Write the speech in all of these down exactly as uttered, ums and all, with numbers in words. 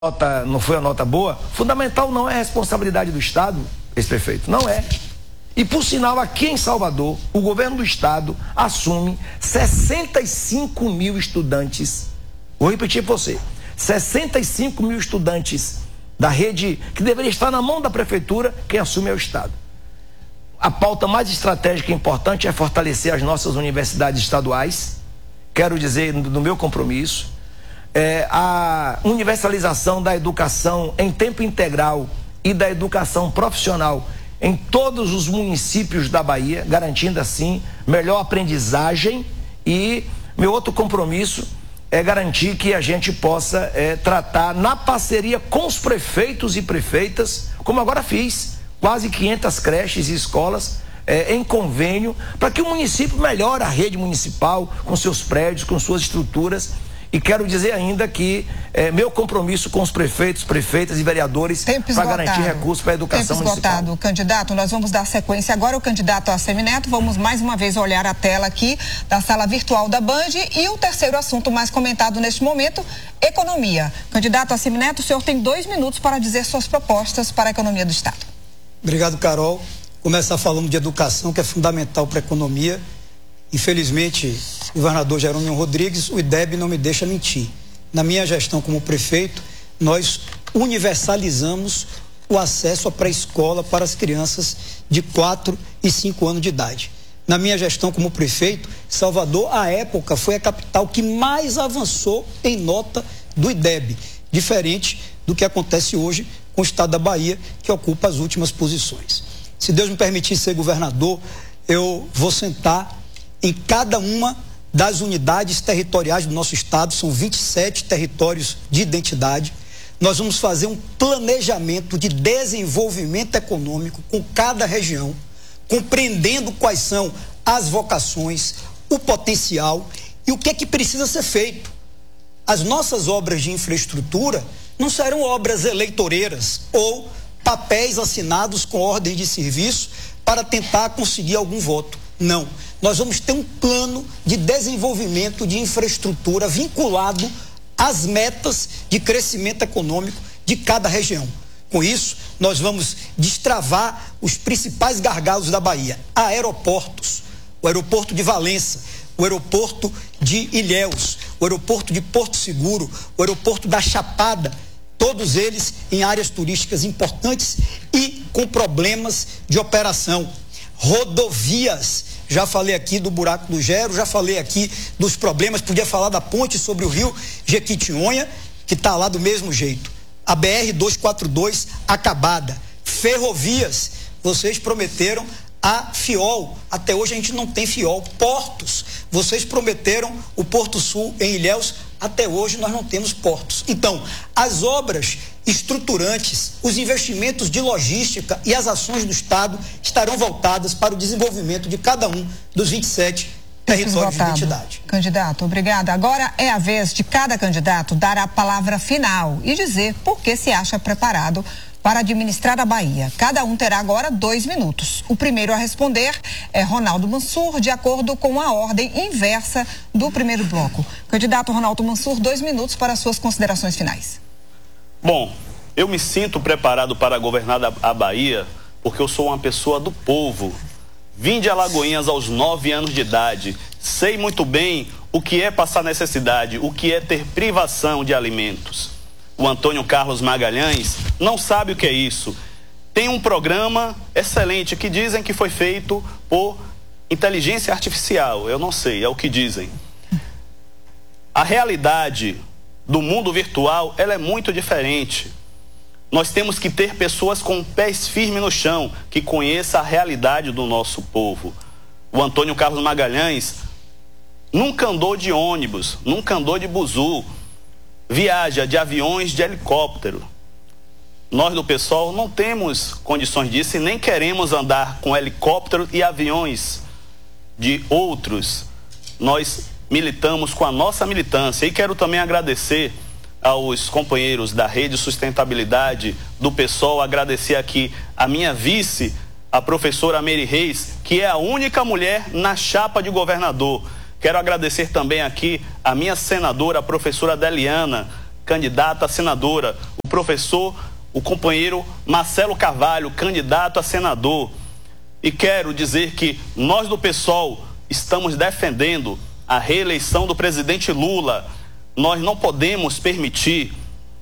nota, não foi a nota boa, fundamental não é a responsabilidade do Estado, esse prefeito, não é. E por sinal, aqui em Salvador, o governo do Estado assume sessenta e cinco mil estudantes, vou repetir para você, sessenta e cinco mil estudantes da rede, que deveria estar na mão da prefeitura, quem assume é o Estado. A pauta mais estratégica e importante é fortalecer as nossas universidades estaduais, quero dizer, no meu compromisso, É, a universalização da educação em tempo integral e da educação profissional em todos os municípios da Bahia, garantindo assim melhor aprendizagem. E meu outro compromisso é garantir que a gente possa é, tratar na parceria com os prefeitos e prefeitas, como agora fiz, quase quinhentas creches e escolas é, em convênio, para que o município melhore a rede municipal com seus prédios, com suas estruturas. E quero dizer ainda que é, meu compromisso com os prefeitos, prefeitas e vereadores para garantir recursos para a educação Tempo municipal. Esgotado. Candidato, nós vamos dar sequência agora. O candidato Assemineto, vamos mais uma vez olhar a tela aqui da sala virtual da Band. E o terceiro assunto mais comentado neste momento, economia. Candidato Assemineto, o senhor tem dois minutos para dizer suas propostas para a economia do Estado. Obrigado, Carol. Começar falando de educação, que é fundamental para a economia. Infelizmente, o governador Jerônimo Rodrigues, o I D E B não me deixa mentir. Na minha gestão como prefeito, nós universalizamos o acesso à pré-escola para as crianças de quatro e cinco anos de idade. Na minha gestão como prefeito, Salvador, à época, foi a capital que mais avançou em nota do I D E B, diferente do que acontece hoje com o estado da Bahia, que ocupa as últimas posições. Se Deus me permitir ser governador, eu vou sentar em cada uma das unidades territoriais do nosso estado, são vinte e sete territórios de identidade. Nós vamos fazer um planejamento de desenvolvimento econômico com cada região, compreendendo quais são as vocações, o potencial e o que é que precisa ser feito. As nossas obras de infraestrutura não serão obras eleitoreiras ou papéis assinados com ordem de serviço para tentar conseguir algum voto. Não. Nós vamos ter um plano de desenvolvimento de infraestrutura vinculado às metas de crescimento econômico de cada região. Com isso, nós vamos destravar os principais gargalos da Bahia. Aeroportos, o aeroporto de Valença, o aeroporto de Ilhéus, o aeroporto de Porto Seguro, o aeroporto da Chapada, todos eles em áreas turísticas importantes e com problemas de operação. Rodovias, já falei aqui do buraco do Gero, já falei aqui dos problemas, podia falar da ponte sobre o rio Jequitinhonha, que está lá do mesmo jeito. A B R duzentos e quarenta e dois acabada. Ferrovias, vocês prometeram a Fiol, até hoje a gente não tem Fiol. Portos, vocês prometeram o Porto Sul em Ilhéus, até hoje nós não temos portos. Então, as obras estruturantes, os investimentos de logística e as ações do Estado estarão voltadas para o desenvolvimento de cada um dos vinte e sete territórios de identidade. Candidato, obrigada. Agora é a vez de cada candidato dar a palavra final e dizer por que se acha preparado para administrar a Bahia. Cada um terá agora dois minutos. O primeiro a responder é Ronaldo Mansur, de acordo com a ordem inversa do primeiro bloco. Candidato Ronaldo Mansur, dois minutos para suas considerações finais. Bom, eu me sinto preparado para governar a Bahia porque eu sou uma pessoa do povo. Vim de Alagoinhas aos nove anos de idade. Sei muito bem o que é passar necessidade, o que é ter privação de alimentos. O Antônio Carlos Magalhães não sabe o que é isso. Tem um programa excelente que dizem que foi feito por inteligência artificial. Eu não sei, é o que dizem. A realidade do mundo virtual, ela é muito diferente. Nós temos que ter pessoas com pés firmes no chão, que conheçam a realidade do nosso povo. O Antônio Carlos Magalhães nunca andou de ônibus, nunca andou de buzu, viaja de aviões, de helicóptero. Nós do PSOL não temos condições disso e nem queremos andar com helicóptero e aviões de outros. Nós militamos com a nossa militância e quero também agradecer aos companheiros da Rede Sustentabilidade do PSOL, agradecer aqui a minha vice, a professora Mary Reis, que é a única mulher na chapa de governador. Quero agradecer também aqui a minha senadora, a professora Deliana, candidata a senadora, o professor, o companheiro Marcelo Carvalho, candidato a senador. E quero dizer que nós do PSOL estamos defendendo a reeleição do presidente Lula. Nós não podemos permitir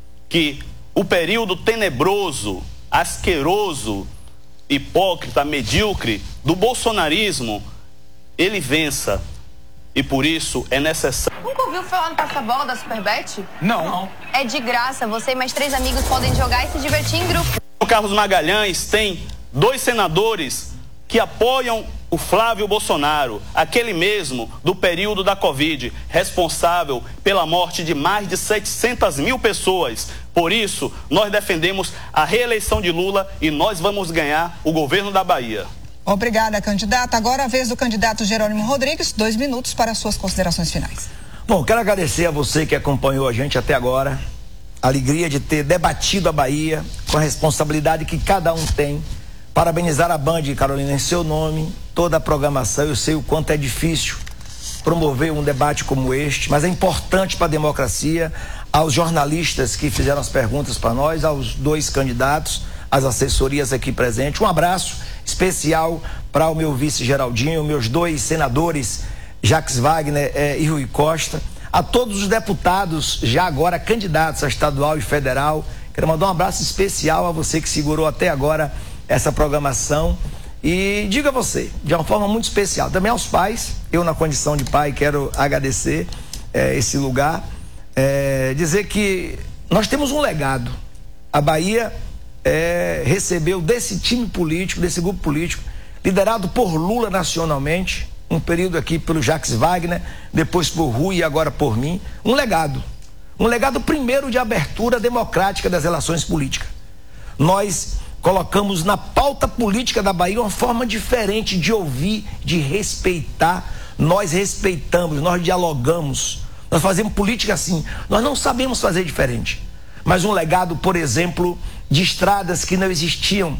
que o período tenebroso, asqueroso, hipócrita, medíocre do bolsonarismo, ele vença. E por isso é necessário... Nunca ouviu falar no Passa-Bola da Superbet? Não. É de graça, você e mais três amigos podem jogar e se divertir em grupo. O Carlos Magalhães tem dois senadores que apoiam o Flávio Bolsonaro, aquele mesmo do período da Covid, responsável pela morte de mais de setecentas mil pessoas. Por isso, nós defendemos a reeleição de Lula e nós vamos ganhar o governo da Bahia. Obrigada, candidata. Agora a vez do candidato Jerônimo Rodrigues, dois minutos para suas considerações finais. Bom, quero agradecer a você que acompanhou a gente até agora. A alegria de ter debatido a Bahia com a responsabilidade que cada um tem. Parabenizar a Band, Carolina, em seu nome, toda a programação. Eu sei o quanto é difícil promover um debate como este, mas é importante para a democracia. Aos jornalistas que fizeram as perguntas para nós, aos dois candidatos, às assessorias aqui presentes. Um abraço especial para o meu vice Geraldinho, meus dois senadores, Jacques Wagner eh, e Rui Costa, a todos os deputados já agora candidatos a estadual e federal. Quero mandar um abraço especial a você que segurou até agora essa programação. E diga a você, de uma forma muito especial, também aos pais, eu na condição de pai quero agradecer eh, esse lugar, eh, dizer que nós temos um legado. A Bahia eh, recebeu desse time político, desse grupo político, liderado por Lula nacionalmente, um período aqui pelo Jacques Wagner, depois por Rui e agora por mim, um legado. Um legado primeiro de abertura democrática das relações políticas. Nós colocamos na pauta política da Bahia uma forma diferente de ouvir, de respeitar. Nós respeitamos, nós dialogamos, nós fazemos política assim. Nós não sabemos fazer diferente. Mas um legado, por exemplo, de estradas que não existiam,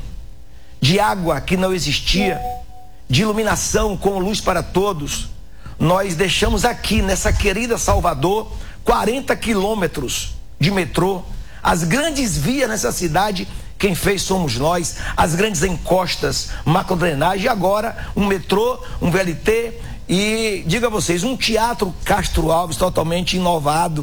de água que não existia, de iluminação com luz para todos. Nós deixamos aqui, nessa querida Salvador, quarenta quilômetros de metrô. As grandes vias nessa cidade, quem fez somos nós. As grandes encostas, macrodrenagem, e agora um metrô, um V L T e, diga a vocês, um teatro Castro Alves totalmente inovado.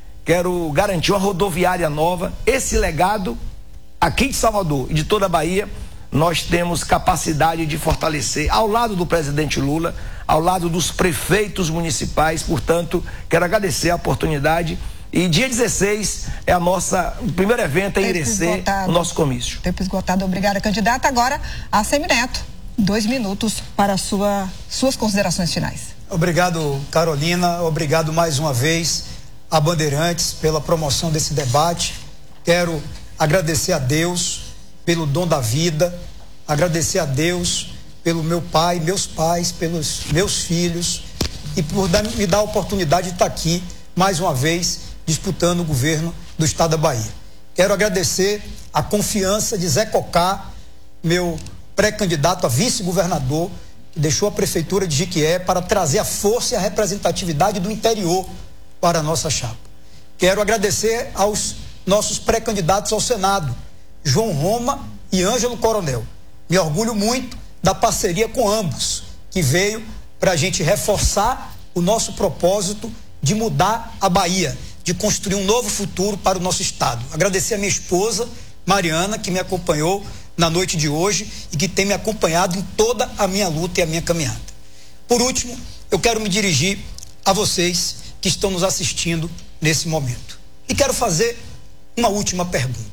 Quero garantir uma rodoviária nova. Esse legado aqui de Salvador e de toda a Bahia, nós temos capacidade de fortalecer ao lado do presidente Lula, ao lado dos prefeitos municipais. Portanto, quero agradecer a oportunidade. E dia dezesseis é a nossa, o primeiro evento em Irecê, o nosso comício. Tempo esgotado, obrigada, candidata. Agora, a Semineto, dois minutos para sua, suas considerações finais. Obrigado, Carolina. Obrigado mais uma vez a Bandeirantes pela promoção desse debate. Quero agradecer a Deus pelo dom da vida, agradecer a Deus pelo meu pai, meus pais, pelos meus filhos e por dar, me dar a oportunidade de estar aqui mais uma vez disputando o governo do estado da Bahia. Quero agradecer a confiança de Zé Cocá, meu pré-candidato a vice-governador, que deixou a prefeitura de Jequié para trazer a força e a representatividade do interior para a nossa chapa. Quero agradecer aos nossos pré-candidatos ao Senado, João Roma e Ângelo Coronel. Me orgulho muito da parceria com ambos, que veio para a gente reforçar o nosso propósito de mudar a Bahia, de construir um novo futuro para o nosso estado. Agradecer a minha esposa, Mariana, que me acompanhou na noite de hoje e que tem me acompanhado em toda a minha luta e a minha caminhada. Por último, eu quero me dirigir a vocês que estão nos assistindo nesse momento. E quero fazer uma última pergunta.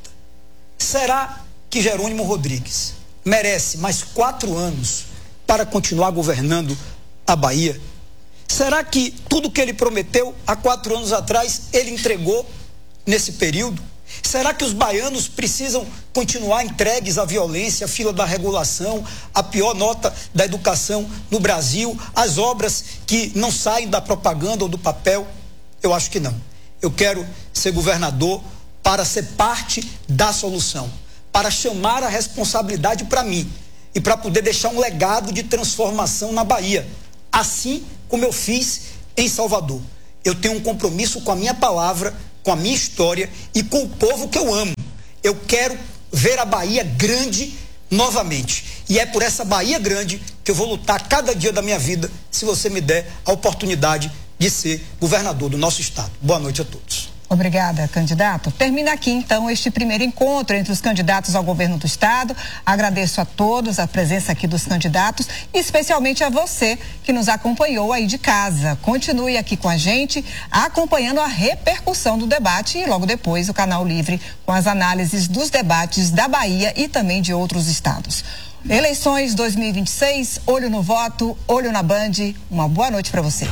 Será que Jerônimo Rodrigues merece mais quatro anos para continuar governando a Bahia? Será que tudo que ele prometeu há quatro anos atrás ele entregou nesse período? Será que os baianos precisam continuar entregues à violência, à fila da regulação, à pior nota da educação no Brasil, às obras que não saem da propaganda ou do papel? Eu acho que não. Eu quero ser governador para ser parte da solução, para chamar a responsabilidade para mim e para poder deixar um legado de transformação na Bahia, assim como eu fiz em Salvador. Eu tenho um compromisso com a minha palavra com a minha história e com o povo que eu amo. Eu quero ver a Bahia grande novamente. E é por essa Bahia grande que eu vou lutar cada dia da minha vida, se você me der a oportunidade de ser governador do nosso estado. Boa noite a todos. Obrigada, candidato. Termina aqui, então, este primeiro encontro entre os candidatos ao governo do estado. Agradeço a todos a presença aqui dos candidatos e especialmente a você que nos acompanhou aí de casa. Continue aqui com a gente, acompanhando a repercussão do debate e logo depois o Canal Livre com as análises dos debates da Bahia e também de outros estados. Eleições dois mil e vinte e seis, olho no voto, olho na Band. Uma boa noite para você.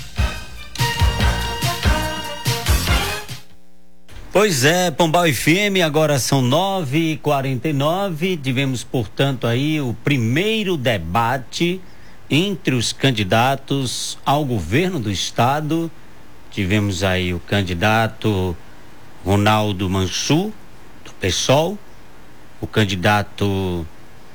Pois é, Pombal F M, agora são nove e quarenta e nove, tivemos, portanto, aí o primeiro debate entre os candidatos ao governo do estado. Tivemos aí o candidato Ronaldo Mansur, do PSOL, o candidato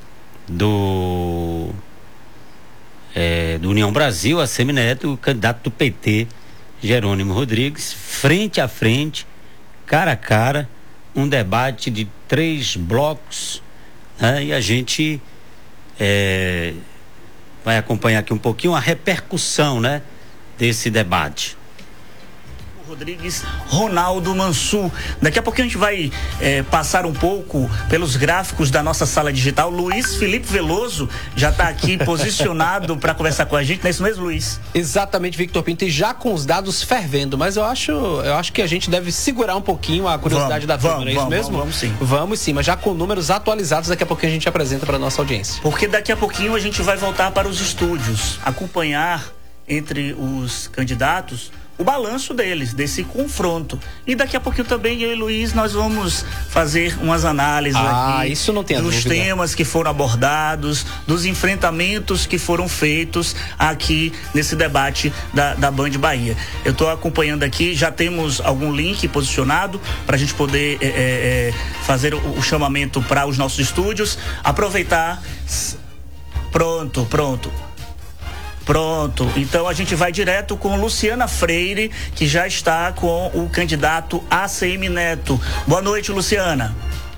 do, é, do União Brasil, Assemineto, o candidato do P T, Jerônimo Rodrigues, frente a frente, cara a cara, um debate de três blocos, né? E a gente é, vai acompanhar aqui um pouquinho a repercussão, né, desse debate. Rodrigues, Ronaldo Mansur. Daqui a pouquinho a gente vai é, passar um pouco pelos gráficos da nossa sala digital. Luiz Felipe Veloso já está aqui posicionado para conversar com a gente, não é isso mesmo, Luiz? Exatamente, Victor Pinto, e já com os dados fervendo, mas eu acho, eu acho que a gente deve segurar um pouquinho a curiosidade vamos, da turma, não é isso vamos, mesmo? Vamos, vamos sim. Vamos sim, mas já com números atualizados, daqui a pouquinho a gente apresenta para a nossa audiência. Porque daqui a pouquinho a gente vai voltar para os estúdios, acompanhar entre os candidatos o balanço deles, desse confronto. E daqui a pouquinho também eu e Luiz nós vamos fazer umas análises ah, aqui isso não tem dos dúvida. temas que foram abordados, dos enfrentamentos que foram feitos aqui nesse debate da, da Band Bahia. Eu estou acompanhando aqui, já temos algum link posicionado para a gente poder é, é, fazer o, o chamamento para os nossos estúdios, aproveitar. Pronto, pronto. Pronto, então a gente vai direto com Luciana Freire, que já está com o candidato Assemineto. Boa noite, Luciana.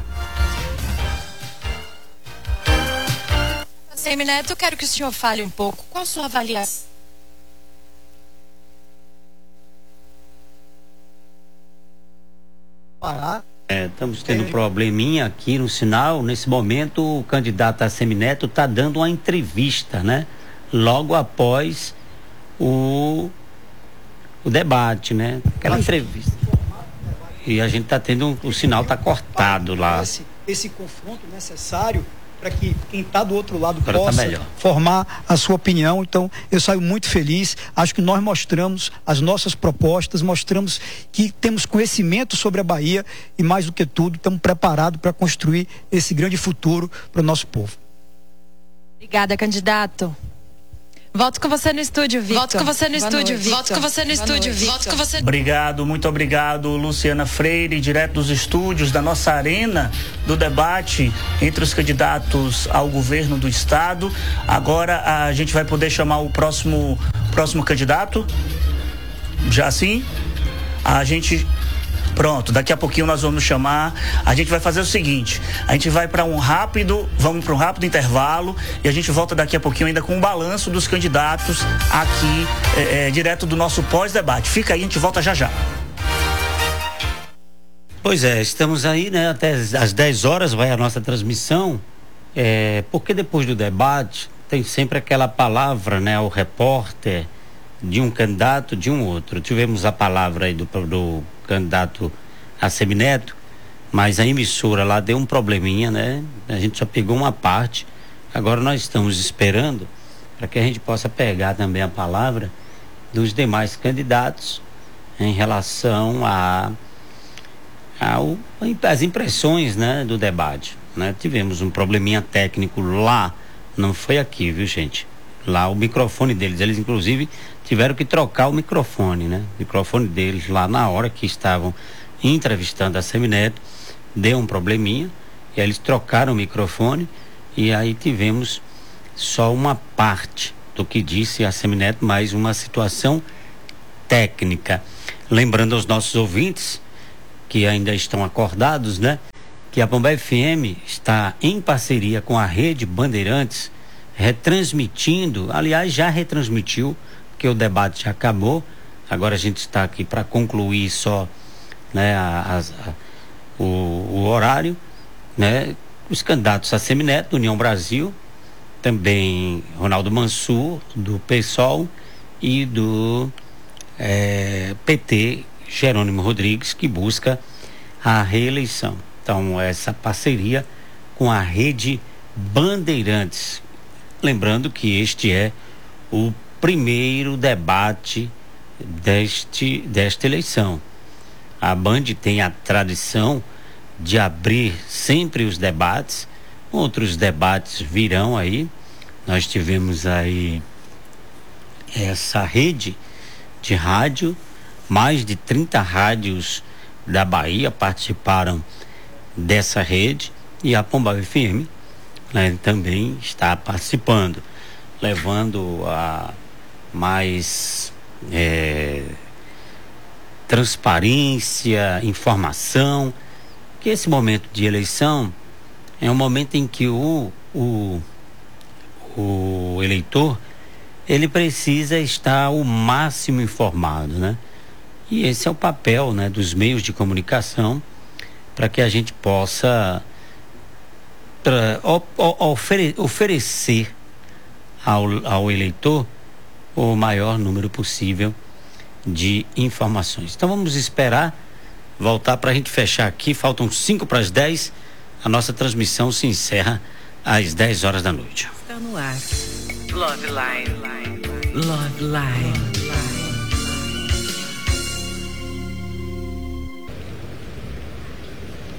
Assemineto, quero que o senhor fale um pouco. Qual a sua avaliação? Parar. É, estamos tendo um probleminha aqui no sinal. Nesse momento, o candidato Assemineto está dando uma entrevista, né? Logo após o, o debate, né? Aquela entrevista. E a gente está tendo, um, o sinal está cortado lá. Esse, esse confronto necessário para que quem está do outro lado Agora possa tá formar a sua opinião. Então, eu saio muito feliz. Acho que nós mostramos as nossas propostas, mostramos que temos conhecimento sobre a Bahia e, mais do que tudo, estamos preparados para construir esse grande futuro para o nosso povo. Obrigada, candidato. Volto com você no estúdio, Victor. Volto com você no estúdio, Victor. Volto com você no estúdio, Victor. Volto com você. Obrigado, muito obrigado, Luciana Freire, direto dos estúdios da nossa arena do debate entre os candidatos ao governo do estado. Agora a gente vai poder chamar o próximo, próximo candidato. Já sim? A gente... Pronto, daqui a pouquinho nós vamos chamar. A gente vai fazer o seguinte: a gente vai para um rápido, vamos para um rápido intervalo e a gente volta daqui a pouquinho ainda com um balanço dos candidatos aqui, é, é, direto do nosso pós-debate. Fica aí, a gente volta já já. Pois é, estamos aí, né? Até às dez horas vai a nossa transmissão, é, porque depois do debate tem sempre aquela palavra, né? O repórter de um candidato, de um outro. Tivemos a palavra aí do, do candidato Assemineto, mas a emissora lá deu um probleminha, né? A gente só pegou uma parte. Agora nós estamos esperando para que a gente possa pegar também a palavra dos demais candidatos em relação a, a o, as impressões, né, do debate, né? Tivemos um probleminha técnico lá, não foi aqui, viu, gente? Lá o microfone deles, eles inclusive tiveram que trocar o microfone, né? O microfone deles lá na hora que estavam entrevistando a Assemineto, deu um probleminha, e aí eles trocaram o microfone e aí tivemos só uma parte do que disse a Assemineto, mais uma situação técnica. Lembrando aos nossos ouvintes que ainda estão acordados, né? Que a Pomba F M está em parceria com a Rede Bandeirantes, retransmitindo, aliás, já retransmitiu, porque o debate já acabou. Agora a gente está aqui para concluir só, né, a, a, o, o horário, né? Os candidatos a Semineto, do União Brasil, também Ronaldo Mansur, do PSOL, e do é, P T, Jerônimo Rodrigues, que busca a reeleição. Então, essa parceria com a Rede Bandeirantes. Lembrando que este é o primeiro debate deste, desta eleição. A Band tem a tradição de abrir sempre os debates. Outros debates virão aí. Nós tivemos aí essa rede de rádio, mais de trinta rádios da Bahia participaram dessa rede, e a Pomba F M, né, também está participando, levando a mais é, transparência, informação, que esse momento de eleição é um momento em que o, o, o eleitor, ele precisa estar o máximo informado, né? E esse é o papel, né, dos meios de comunicação, para que a gente possa tra, o, o, ofere, oferecer ao, ao eleitor o maior número possível de informações. Então vamos esperar voltar para a gente fechar aqui. Faltam cinco para as dez. A nossa transmissão se encerra às dez horas da noite. Está no ar. Love Line. Love Line.